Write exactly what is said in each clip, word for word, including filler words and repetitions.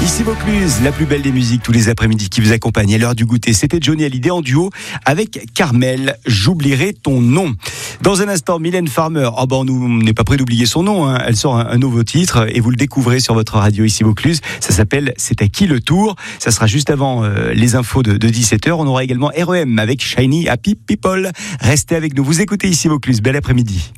Ici Vaucluse, la plus belle des musiques tous les après-midi qui vous accompagne à l'heure du goûter. C'était Johnny Hallyday en duo avec Carmel, J'oublierai ton nom. Dans un instant, Mylène Farmer, oh ben, on n'est pas prêt d'oublier son nom, hein. Elle sort un, un nouveau titre et vous le découvrez sur votre radio ici Vaucluse. Ça s'appelle C'est à qui le tour. Ça sera juste avant euh, les infos de, de dix-sept heures. On aura également R E M avec Shiny Happy People. Restez avec nous, vous écoutez ici Vaucluse, bel après-midi.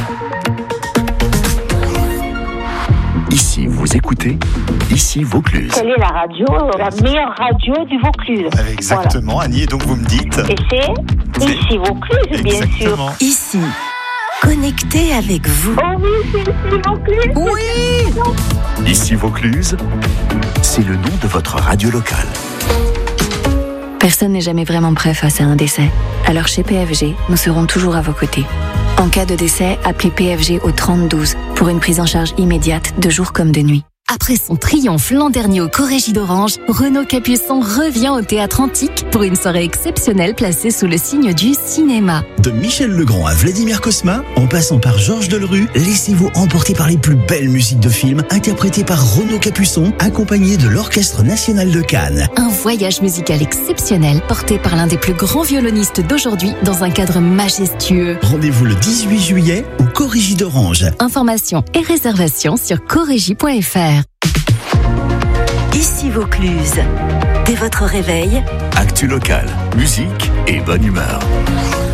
Ici, vous écoutez Ici Vaucluse. Quelle est la radio, la meilleure radio du Vaucluse? Exactement, voilà. Annie, et donc vous me dites... Et c'est Ici Vaucluse, bien sûr. Ici, connecté avec vous. Oh oui, c'est Ici Vaucluse. Oui. Ici Vaucluse, c'est le nom de votre radio locale. Personne n'est jamais vraiment prêt face à un décès. Alors chez P F G, nous serons toujours à vos côtés. En cas de décès, appelez P F G au trente douze pour une prise en charge immédiate de jour comme de nuit. Après son triomphe l'an dernier au Corrégie d'Orange, Renaud Capuçon revient au Théâtre Antique pour une soirée exceptionnelle placée sous le signe du cinéma. De Michel Legrand à Vladimir Cosma, en passant par Georges Delerue, laissez-vous emporter par les plus belles musiques de films interprétées par Renaud Capuçon, accompagné de l'Orchestre National de Cannes. Un voyage musical exceptionnel porté par l'un des plus grands violonistes d'aujourd'hui dans un cadre majestueux. Rendez-vous le dix-huit juillet au Corrégie d'Orange. Informations et réservations sur corrégie point f r. Ici Vaucluse. Dès votre réveil, Actu locale, musique et bonne humeur.